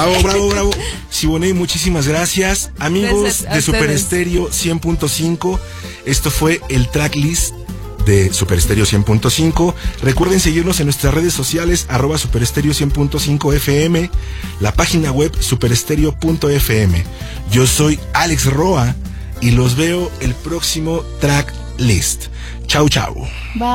Bravo, bravo, bravo. Siboney, muchísimas gracias. Amigos de Super Estéreo 100.5, esto fue el tracklist de Super Estéreo 100.5. Recuerden seguirnos en nuestras redes sociales, @Super Estéreo 100.5 FM, la página web superestereo.fm. Yo soy Alex Roa y los veo el próximo tracklist. Chau, chau. Bye.